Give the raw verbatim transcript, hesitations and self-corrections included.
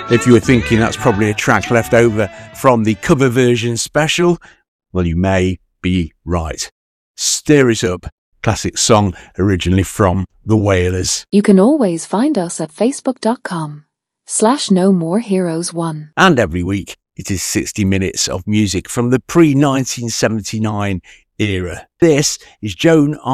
If you were thinking that's probably a track left over from the cover version special, well, you may be right. Stir It Up, classic song originally from The Wailers. You can always find us at facebook.com slash no more heroes one. And every week, it is sixty minutes of music from the pre nineteen seventy-nine era. This is Joan